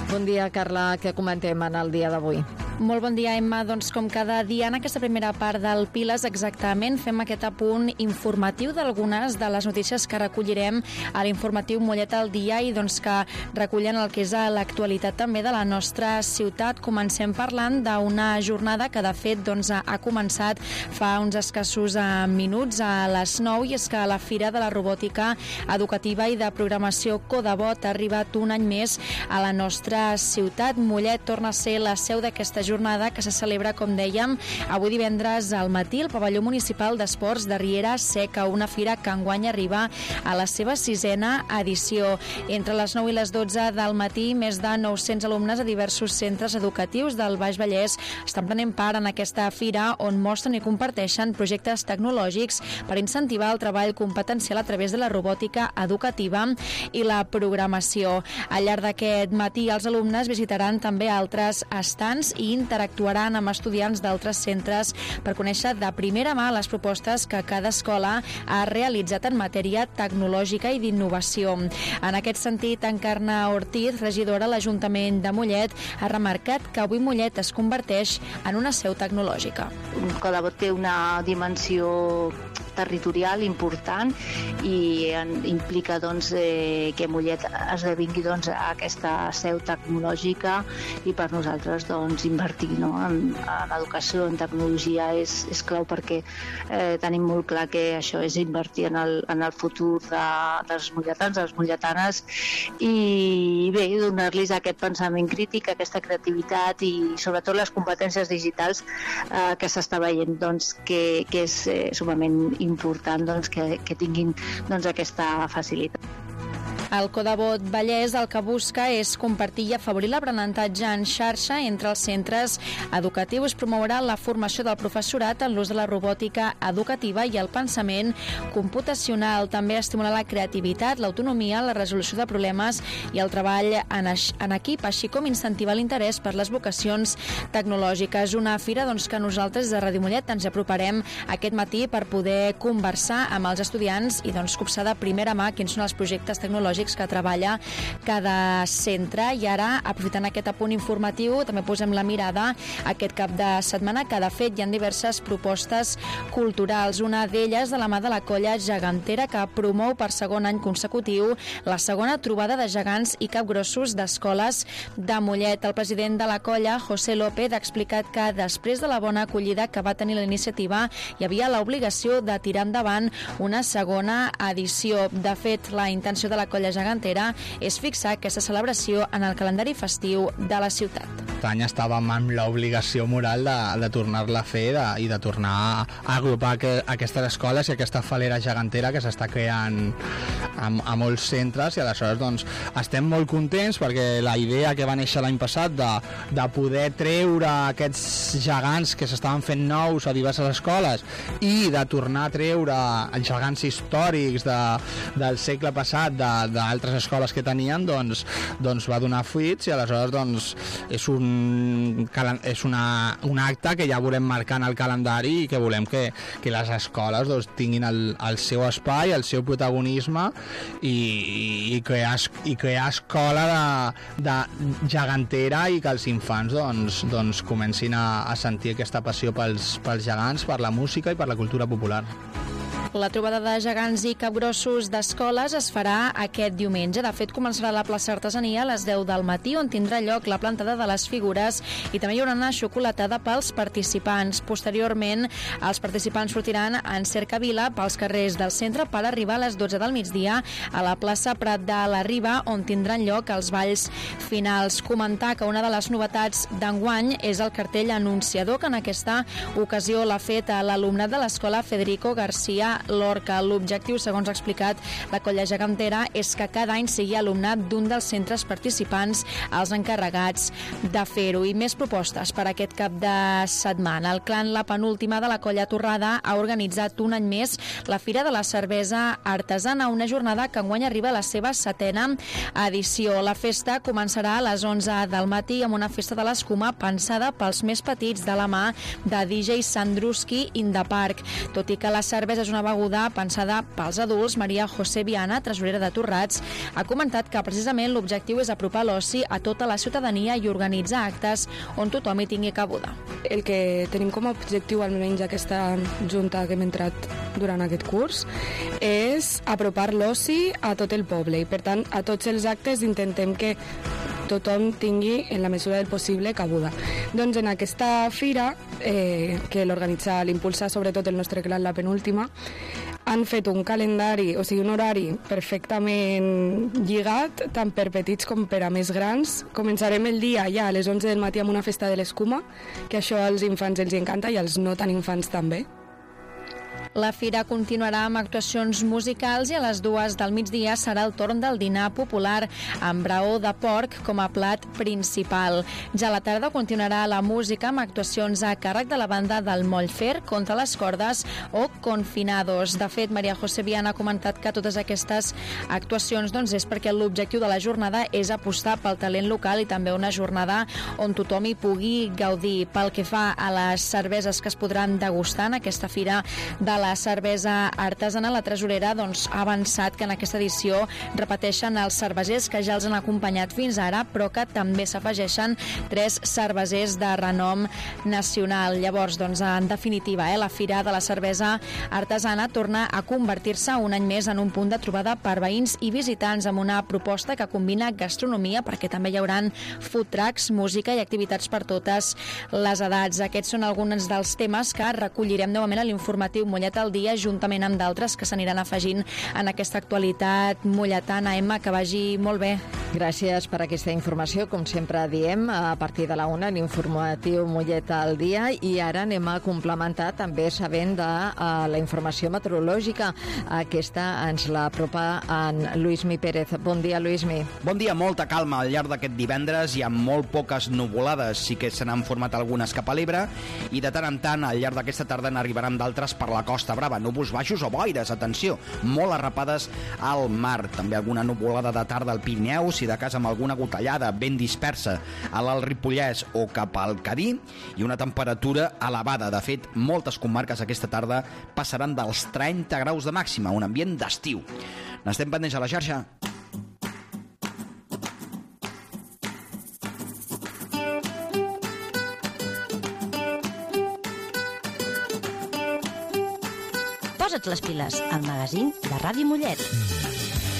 Bon dia, Carla. Què comentem en el dia d'avui? Molt bon dia, Emma. Doncs com cada dia en aquesta primera part del Piles exactament fem aquest apunt informatiu d'algunes de les notícies que recollirem a l'informatiu Mollet al dia i doncs que recullen el que és l'actualitat també de la nostra ciutat. Comencem parlant d'una jornada que de fet doncs, ha començat fa uns escassos minuts a les 9 i és que la Fira de la Robòtica Educativa i de Programació Codebot ha arribat un any més a la nostra ciutat. Mollet torna a ser la seu d'aquesta jornada que se celebra, com dèiem, avui divendres al matí al Pavelló Municipal d'Esports de Riera Seca, una fira que enguany arriba a la seva 6a edició. Entre les 9 i les 12 del matí, més de 900 alumnes a diversos centres educatius del Baix Vallès estan prenent part en aquesta fira on mostren i comparteixen projectes tecnològics per incentivar el treball competencial a través de la robòtica educativa i la programació. Al llarg d'aquest matí, els alumnes visitaran també altres estants i interactuaran amb estudiants d'altres centres per conèixer de primera mà les propostes que cada escola ha realitzat en matèria tecnològica i d'innovació. En aquest sentit, Encarna Ortiz, regidora a l'Ajuntament de Mollet, ha remarcat que avui Mollet es converteix en una seu tecnològica. Codebot té una dimensió territorial important i implica doncs, que Mollet esdevingui doncs, aquesta seu tecnològica i per nosaltres doncs, invertir en educació, en tecnologia és clau perquè tenim molt clar que això és invertir en el futur dels molletans, de les molletanes i bé, donar-los aquest pensament crític, aquesta creativitat i sobretot les competències digitals que s'està veient doncs, que és sumament important doncs, que tinguin doncs, aquesta facilitat. El Codebot Vallès el que busca és compartir i afavorir l'aprenentatge en xarxa entre els centres educatius, promourà la formació del professorat en l'ús de la robòtica educativa i el pensament computacional, també estimular la creativitat, l'autonomia, la resolució de problemes i el treball en equip, així com incentivar l'interès per les vocacions tecnològiques. Una fira doncs, que nosaltres de Ràdio Mollet ens aproparem aquest matí per poder conversar amb els estudiants i doncs, copsar de primera mà quins són els projectes tecnològics que treballa cada centre. I ara, aprofitant aquest apunt informatiu, també posem la mirada aquest cap de setmana que de fet hi ha diverses propostes culturals. Una d'elles de la mà de la colla gegantera que promou per segon any consecutiu la segona trobada de gegants i capgrossos d'escoles de Mollet. El president de la colla, José López, ha explicat que després de la bona acollida que va tenir la iniciativa hi havia l'obligació de tirar endavant una segona edició. De fet, la intenció de la colla gegantera és fixar aquesta celebració en el calendari festiu de la ciutat. L'any estàvem amb l'obligació moral de tornar-la a fer i de tornar a agrupar aquestes escoles i aquesta falera gegantera que s'està creant a molts centres i aleshores doncs, estem molt contents perquè la idea que va néixer l'any passat de poder treure aquests gegants que s'estaven fent nous a diverses escoles i de tornar a treure els gegants històrics del segle passat d'altres escoles que tenien doncs va donar fruits i aleshores doncs, és un acte que ja volem marcar en el calendari i que volem que les escoles doncs, tinguin el seu espai, el seu protagonisme i crear escola de gegantera i que els infants doncs, comencin a sentir aquesta passió pels gegants, per la música i per la cultura popular. La trobada de gegants i capgrossos d'escoles es farà aquest diumenge. De fet, començarà a la plaça Artesania a les 10 del matí, on tindrà lloc la plantada de les figures i també hi haurà una xocolatada pels participants. Posteriorment, els participants sortiran en cercavila pels carrers del centre per arribar a les 12 del migdia a la plaça Prat de la Riba, on tindran lloc els balls finals. Comentar que una de les novetats d'enguany és el cartell anunciador, que en aquesta ocasió l'ha fet l'alumnat de l'escola Federico García Lorca. L'objectiu, segons ha explicat la colla gegantera, és que cada any sigui alumnat d'un dels centres participants els encarregats de fer-ho. I més propostes per aquest cap de setmana. El clan La Penúltima de la colla Torrada ha organitzat un any més la Fira de la Cervesa Artesana, una jornada que enguany arriba a la seva 7a edició. La festa començarà a les 11 del matí amb una festa de l'escuma pensada pels més petits de la mà de DJ Sandruski in the Park. Tot i que la cervesa és una beguda beguda pensada pels adults. Maria José Viana, tresorera de Torrats, ha comentat que precisament l'objectiu és apropar l'oci a tota la ciutadania i organitzar actes on tothom hi tingui cabuda. El que tenim com a objectiu, almenys aquesta junta que hem entrat durant aquest curs, és apropar l'oci a tot el poble i, per tant, a tots els actes intentem que tothom tingui, en la mesura del possible, cabuda. Doncs en aquesta fira, que l'organitza, l'impulsa sobretot el nostre clan, la penúltima, han fet un calendari, o sigui, un horari perfectament lligat, tant per petits com per a més grans. Començarem el dia ja a les 11 del matí amb una festa de l'escuma, que això als infants els encanta i als no tan infants també. La fira continuarà amb actuacions musicals i a les 2 del migdia serà el torn del dinar popular amb braó de porc com a plat principal. Ja a la tarda continuarà la música amb actuacions a càrrec de la banda del Mollfer, Contra les cordes o Confinados. De fet, Maria José Viana ha comentat que totes aquestes actuacions és perquè l'objectiu de la jornada és apostar pel talent local i també una jornada on tothom hi pugui gaudir. Pel que fa a les cerveses que es podran degustar en aquesta fira de la cervesa artesana, la tresorera ha avançat que en aquesta edició repeteixen els cervesers que ja els han acompanyat fins ara, però que també s'afegeixen 3 cervesers de renom nacional. Llavors, en definitiva, la Fira de la Cervesa Artesana torna a convertir-se un any més en un punt de trobada per veïns i visitants amb una proposta que combina gastronomia, perquè també hi haurà food trucks, música i activitats per totes les edats. Aquests són alguns dels temes que recollirem novament a l'informatiu Mollet al dia, juntament amb d'altres que s'aniran afegint en aquesta actualitat molletana. Emma, que vagi molt bé. Gràcies per aquesta informació. Com sempre diem, a partir de la 1, l'informatiu Mollet al dia, i ara anem a complementar també sabent de la informació meteorològica. Aquesta ens la apropa en Lluïsmi Pérez. Bon dia, Lluïsmi. Bon dia, molta calma al llarg d'aquest divendres. Hi ha molt poques nuvolades, sí que se n'han format algunes cap a l'Ebre, i de tant en tant al llarg d'aquesta tarda n'arribaran d'altres per la Costa Brava. Núvols baixos o boires, atenció, molt arrapades al mar. També alguna nuvolada de tarda al Pirineu, si de cas amb alguna gotellada ben dispersa a l'Alt Ripollès o cap al Cadí, i una temperatura elevada. De fet, moltes comarques aquesta tarda passaran dels 30 graus de màxima, un ambient d'estiu. N'estem pendents a la xarxa. Posa't les piles, al magazín de Ràdio Mollet.